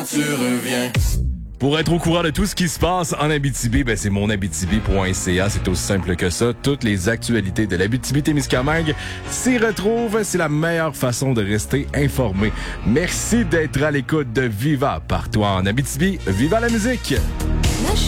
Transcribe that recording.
quand tu reviens. Pour être au courant de tout ce qui se passe en Abitibi, c'est monabitibi.ca. C'est aussi simple que ça. Toutes les actualités de l'Abitibi-Témiscamingue s'y retrouvent. C'est la meilleure façon de rester informé. Merci d'être à l'écoute de Viva partout en Abitibi. Viva la musique!